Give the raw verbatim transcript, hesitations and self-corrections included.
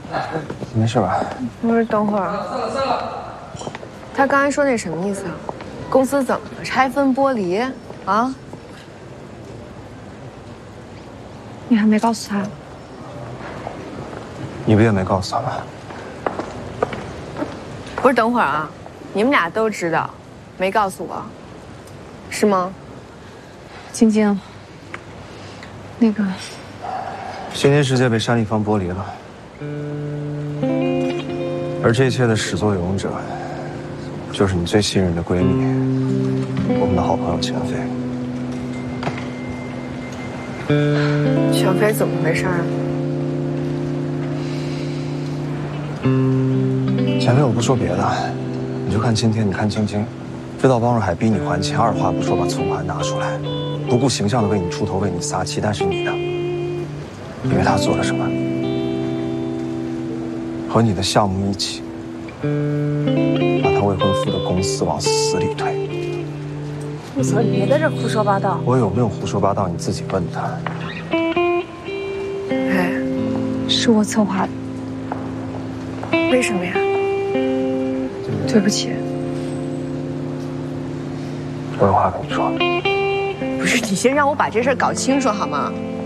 没事吧？ 不是，等会儿。散了散了。他刚才说那什么意思啊？公司怎么了？拆分剥离啊？ 你还没告诉他？ 你不也没告诉他吗？ 不是，等会儿啊！你们俩都知道，没告诉我，是吗？ 晶晶，那个， 轩天世界被山立方剥离了，而这一切的始作俑者，就是你最信任的闺蜜，我们的好朋友钱飞。 小飞怎么回事啊？ 钱飞，我不说别的，你就看今天，你看晶晶，知道汪若海逼你还钱，二话不说把存款拿出来，不顾形象的为你出头，为你撒气，但是你呢？因为他做了什么？和你的项目一起，把他未婚夫的公司往死里推。 顾泽，你别在这胡说八道。 我有没有胡说八道？你自己问他。 哎， 是我策划的。 为什么呀？ 对不起。 我有话跟你说。 不是，你先让我把这事儿搞清楚好吗？